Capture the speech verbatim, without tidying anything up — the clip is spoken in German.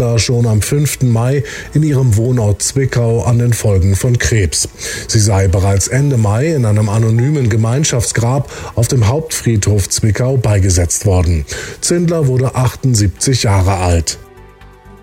Zindler schon am fünften Mai in ihrem Wohnort Zwickau an den Folgen von Krebs. Sie sei bereits Ende Mai in einem anonymen Gemeinschaftsgrab auf dem Hauptfriedhof Zwickau beigesetzt worden. Zindler wurde achtundsiebzig Jahre alt.